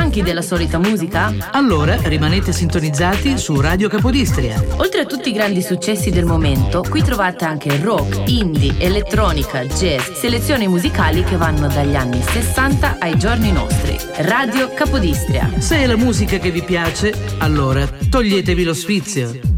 Stanchi della solita musica? Allora rimanete sintonizzati su Radio Capodistria. Oltre a tutti i grandi successi del momento, qui trovate anche rock, indie, elettronica, jazz, selezioni musicali che vanno dagli anni 60 ai giorni nostri. Radio Capodistria. Se è la musica che vi piace, allora toglietevi lo sfizio.